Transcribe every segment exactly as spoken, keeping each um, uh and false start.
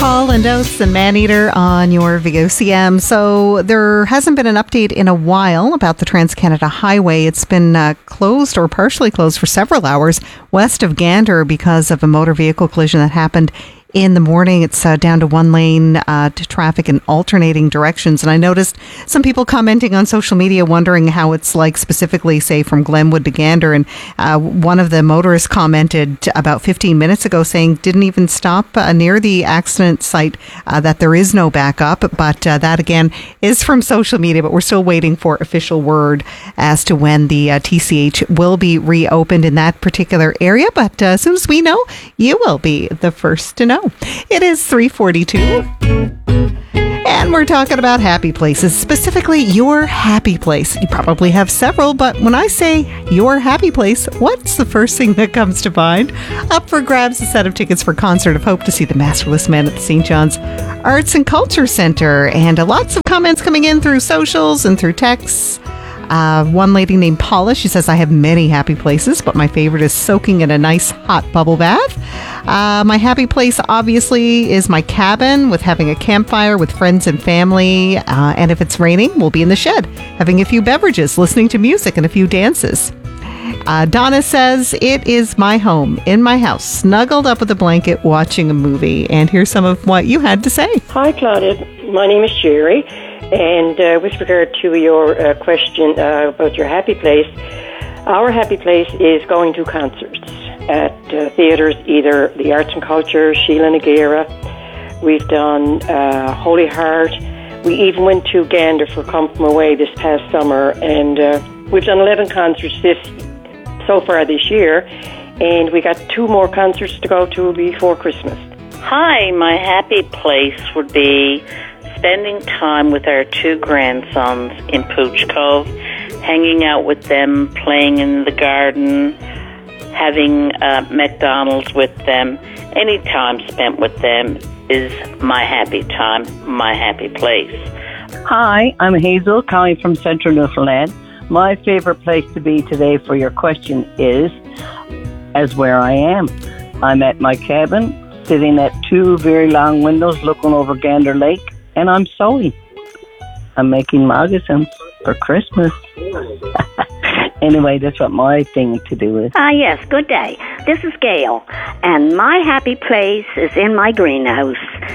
Paul and Oates and Maneater on your V O C M. So there hasn't been an update in a while about the Trans-Canada Highway. It's been uh, closed or partially closed for several hours west of Gander because of a motor vehicle collision that happened in the morning. It's uh, down to one lane uh, to traffic in alternating directions. And I noticed some people commenting on social media wondering how it's like specifically, say, from Glenwood to Gander. And uh, one of the motorists commented about fifteen minutes ago saying didn't even stop uh, near the accident site, uh, that there is no backup. But uh, that, again, is from social media. But we're still waiting for official word as to when the uh, T C H will be reopened in that particular area. But uh, as soon as we know, you will be the first to know. It is three forty-two, and we're talking about happy places, specifically your happy place. You probably have several, but when I say your happy place, what's the first thing that comes to mind? Up for grabs, a set of tickets for Concert of Hope to see the Masterless Man at the Saint John's Arts and Culture Centre, and uh, lots of comments coming in through socials and through texts. Uh, one lady named Paula, she says, I have many happy places, but my favorite is soaking in a nice hot bubble bath. Uh, my happy place, obviously, is my cabin with having a campfire with friends and family. Uh, and if it's raining, we'll be in the shed, having a few beverages, listening to music and a few dances. Uh, Donna says, it is my home, in my house, snuggled up with a blanket, watching a movie. And here's some of what you had to say. Hi, Claudette. My name is Jerry. And uh, with regard to your uh, question uh, about your happy place, our happy place is going to concerts at uh, theatres, either the Arts and Culture, Sheila Nagara. We've done uh, Holy Heart. We even went to Gander for Come From Away this past summer, and uh, we've done eleven concerts this so far this year, and we got two more concerts to go to before Christmas. Hi, my happy place would be spending time with our two grandsons in Pooch Cove, hanging out with them, playing in the garden, having uh, McDonald's with them. Any time spent with them is my happy time, my happy place. Hi, I'm Hazel, calling from Central Newfoundland. My favorite place to be today for your question is as where I am. I'm at my cabin, sitting at two very long windows looking over Gander Lake, and I'm sewing. I'm making moccasins for Christmas. Anyway, that's what my thing to do is. Ah, yes, good day. This is Gail, and my happy place is in my greenhouse.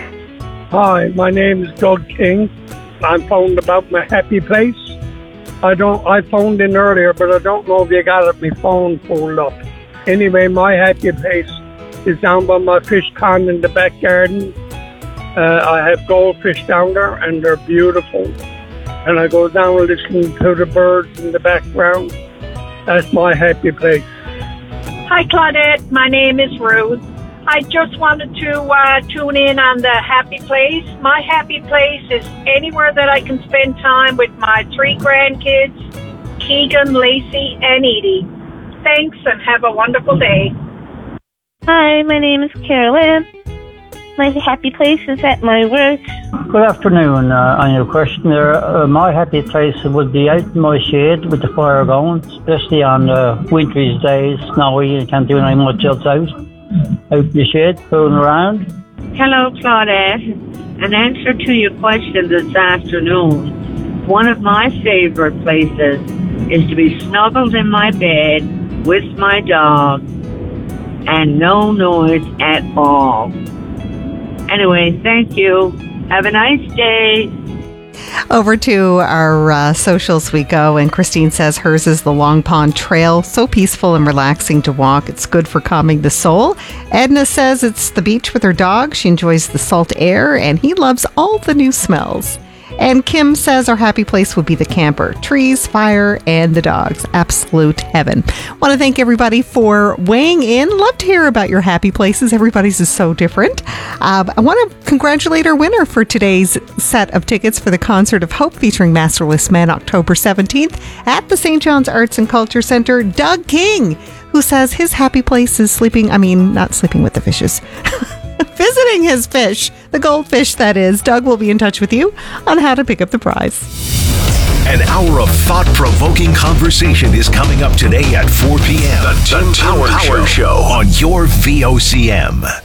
Hi, my name is Doug King. I'm phoned about my happy place. I don't. I phoned in earlier, but I don't know if you got my phone pulled up. Anyway, my happy place is down by my fish pond in the back garden. Uh, I have goldfish down there, and they're beautiful. And I go down listening to the birds in the background. That's my happy place. Hi, Claudette. My name is Ruth. I just wanted to uh, tune in on the happy place. My happy place is anywhere that I can spend time with my three grandkids, Keegan, Lacey, and Edie. Thanks, and have a wonderful day. Hi, my name is Carolyn. My happy place is at my work. Good afternoon. Uh, on your question there, uh, my happy place would be out in my shade with the fire going, especially on uh, wintry days, snowy, you can't do any much else out. Out in the shade, fooling around. Hello, Claudette. In answer to your question this afternoon, one of my favorite places is to be snuggled in my bed with my dog and no noise at all. Anyway, thank you. Have a nice day. Over to our uh, socials we go, and Christine says hers is the Long Pond Trail. So peaceful and relaxing to walk. It's good for calming the soul. Edna says it's the beach with her dog. She enjoys the salt air, and he loves all the new smells. And Kim says our happy place would be the camper. Trees, fire, and the dogs. Absolute heaven. Want to thank everybody for weighing in. Love to hear about your happy places. Everybody's is so different. Uh, I want to congratulate our winner for today's set of tickets for the Concert of Hope featuring Masterless Man October seventeenth at the Saint John's Arts and Culture Centre, Doug King, who says his happy place is sleeping, I mean, not sleeping with the fishes. Visiting his fish, the goldfish that is. Doug will be in touch with you on how to pick up the prize. An hour of thought-provoking conversation is coming up today at four p.m. The Tim Power, Power Show. Show on your V O C M.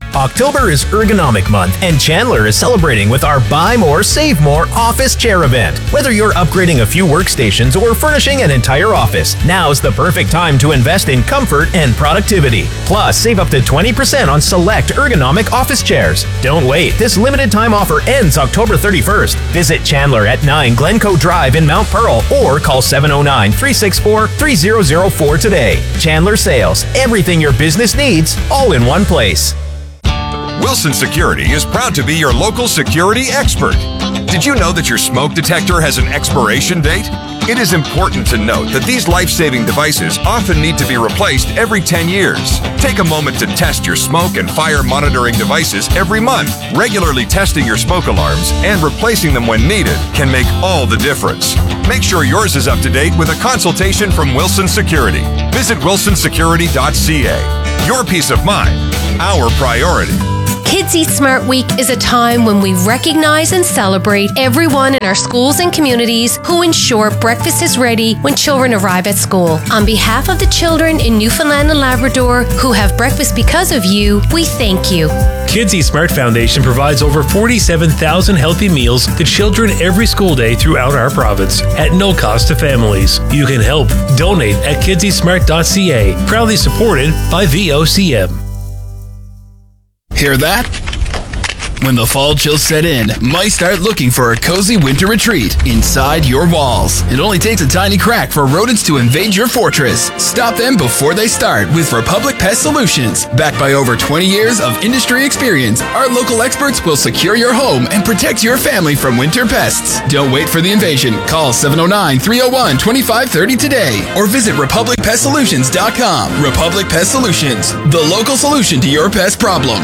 October is Ergonomic Month, and Chandler is celebrating with our Buy More, Save More office chair event. Whether you're upgrading a few workstations or furnishing an entire office, now's the perfect time to invest in comfort and productivity. Plus, save up to twenty percent on select ergonomic office chairs. Don't wait. This limited time offer ends October thirty-first. Visit Chandler at nine Glencoe Drive in Mount Pearl or call seven oh nine, three six four, three oh oh four today. Chandler Sales. Everything your business needs, all in one place. Wilson Security is proud to be your local security expert. Did you know that your smoke detector has an expiration date? It is important to note that these life-saving devices often need to be replaced every ten years. Take a moment to test your smoke and fire monitoring devices every month. Regularly testing your smoke alarms and replacing them when needed can make all the difference. Make sure yours is up to date with a consultation from Wilson Security. Visit wilson security dot c a. Your peace of mind, our priority. Kids Eat Smart Week is a time when we recognize and celebrate everyone in our schools and communities who ensure breakfast is ready when children arrive at school. On behalf of the children in Newfoundland and Labrador who have breakfast because of you, we thank you. Kids Eat Smart Foundation provides over forty-seven thousand healthy meals to children every school day throughout our province at no cost to families. You can help. Donate at kids eat smart dot c a. Proudly supported by V O C M. Hear that? When the fall chills set in, might start looking for a cozy winter retreat inside your walls. It only takes a tiny crack for rodents to invade your fortress. Stop them before they start with Republic Pest Solutions. Backed by over twenty years of industry experience, our local experts will secure your home and protect your family from winter pests. Don't wait for the invasion. Call seven oh nine, three oh one, two five three oh today or visit republic pest solutions dot com. Republic Pest Solutions, the local solution to your pest problem.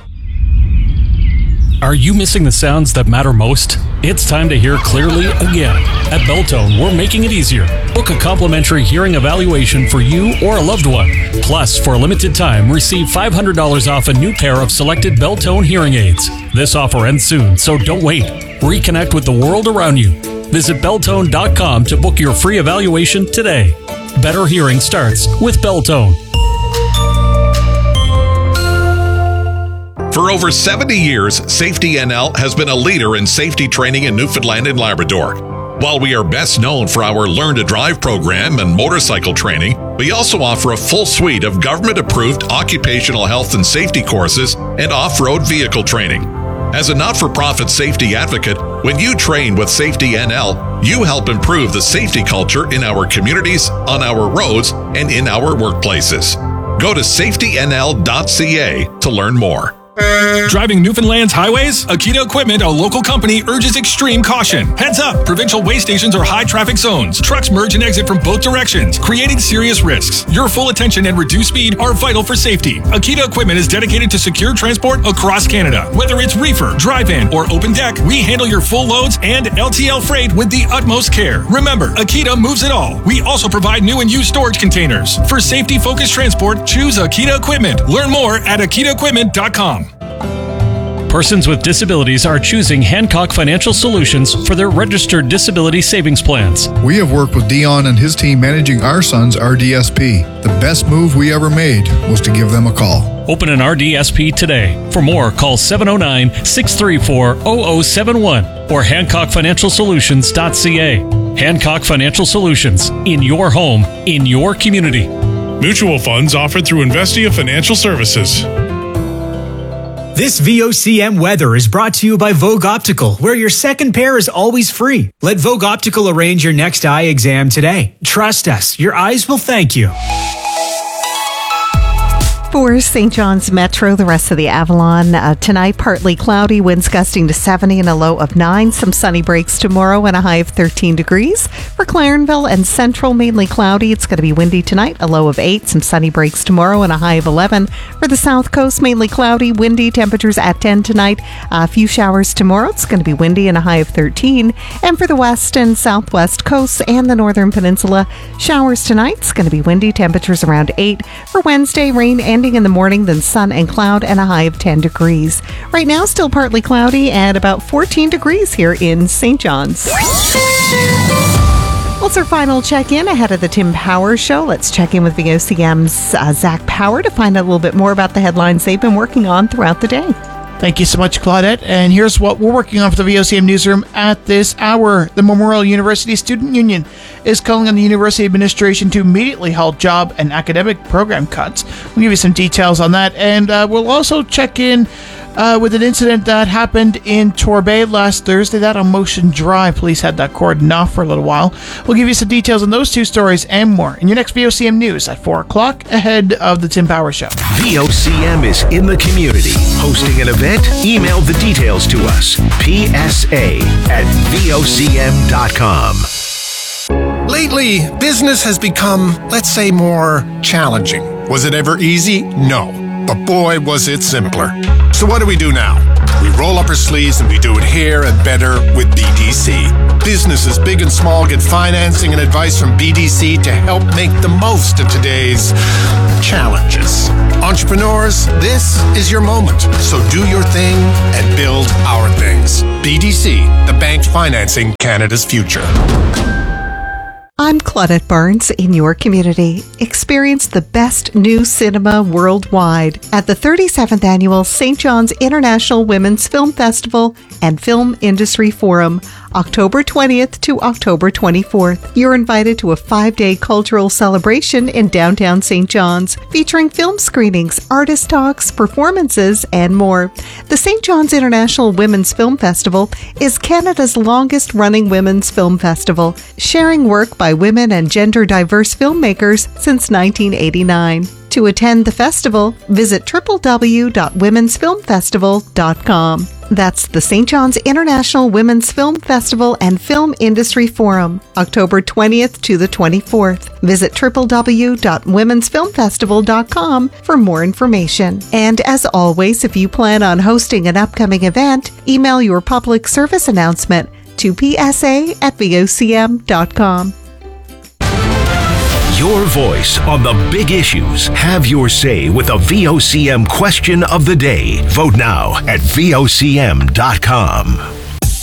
Are you missing the sounds that matter most? It's time to hear clearly again. At Belltone, we're making it easier. Book a complimentary hearing evaluation for you or a loved one. Plus, for a limited time, receive five hundred dollars off a new pair of selected Belltone hearing aids. This offer ends soon, so don't wait. Reconnect with the world around you. Visit Belltone dot com to book your free evaluation today. Better hearing starts with Belltone. For over seventy years, Safety N L has been a leader in safety training in Newfoundland and Labrador. While we are best known for our Learn to Drive program and motorcycle training, we also offer a full suite of government-approved occupational health and safety courses and off-road vehicle training. As a not-for-profit safety advocate, when you train with Safety N L, you help improve the safety culture in our communities, on our roads, and in our workplaces. Go to safety n l dot c a to learn more. Driving Newfoundland's highways? Akita Equipment, a local company, urges extreme caution. Heads up! Provincial way stations are high traffic zones. Trucks merge and exit from both directions, creating serious risks. Your full attention and reduced speed are vital for safety. Akita Equipment is dedicated to secure transport across Canada. Whether it's reefer, drive-in, or open deck, we handle your full loads and L T L freight with the utmost care. Remember, Akita moves it all. We also provide new and used storage containers. For safety-focused transport, choose Akita Equipment. Learn more at akita equipment dot com. Persons with disabilities are choosing Hancock Financial Solutions for their registered disability savings plans. We have worked with Dion and his team managing our son's R D S P. The best move we ever made was to give them a call. Open an R D S P today. For more, call seven oh nine, six three four, zero zero seven one or hancock financial solutions dot c a. Hancock Financial Solutions, in your home, in your community. Mutual funds offered through Investia Financial Services. This V O C M weather is brought to you by Vogue Optical, where your second pair is always free. Let Vogue Optical arrange your next eye exam today. Trust us, your eyes will thank you. For Saint John's Metro, the rest of the Avalon, uh, tonight partly cloudy, winds gusting to seventy and a low of nine. Some sunny breaks tomorrow and a high of thirteen degrees. For Clarenville and Central, mainly cloudy. It's going to be windy tonight, a low of eight. Some sunny breaks tomorrow and a high of eleven. For the South Coast, mainly cloudy, windy, temperatures at ten tonight. A few showers tomorrow. It's going to be windy and a high of thirteen. And for the West and Southwest coasts and the Northern Peninsula, showers tonight. It's going to be windy, temperatures around eight. For Wednesday, rain and in the morning, then sun and cloud and a high of ten degrees. Right now, still partly cloudy at about fourteen degrees here in Saint John's. Well, it's our final check-in ahead of the Tim Power Show. Let's check in with V O C M's uh, Zach Power to find out a little bit more about the headlines they've been working on throughout the day. Thank you so much, Claudette. And here's what we're working on for the V O C M newsroom at this hour. The Memorial University Student Union is calling on the university administration to immediately halt job and academic program cuts. We'll give you some details on that. And uh, we'll also check in uh, with an incident that happened in Torbay last Thursday. That on Motion Drive. Police had that cordoned off for a little while. We'll give you some details on those two stories and more in your next V O C M News at four o'clock ahead of the Tim Power Show. V O C M is in the community, hosting an event. Email the details to us. P S A at V O C M dot com. Lately, business has become, let's say, more challenging. Was it ever easy? No. But boy, was it simpler. So what do we do now? We roll up our sleeves and we do it here and better with B D C. Businesses big and small get financing and advice from B D C to help make the most of today's challenges. Entrepreneurs, this is your moment. So do your thing and build our things. B D C, the bank financing Canada's future. I'm Claudette Barnes in your community. Experience the best new cinema worldwide at the thirty-seventh Annual Saint John's International Women's Film Festival and Film Industry Forum, October twentieth to October twenty-fourth. You're invited to a five-day cultural celebration in downtown Saint John's, featuring film screenings, artist talks, performances, and more. The Saint John's International Women's Film Festival is Canada's longest-running women's film festival, sharing work by women and gender-diverse filmmakers since nineteen eighty-nine. To attend the festival, visit w w w dot women's film festival dot com. That's the Saint John's International Women's Film Festival and Film Industry Forum, October twentieth to the twenty-fourth. Visit w w w dot women's film festival dot com for more information. And as always, if you plan on hosting an upcoming event, email your public service announcement to p s a at v o c m dot com. Your voice on the big issues. Have your say with the V O C M question of the day. Vote now at v o c m dot com.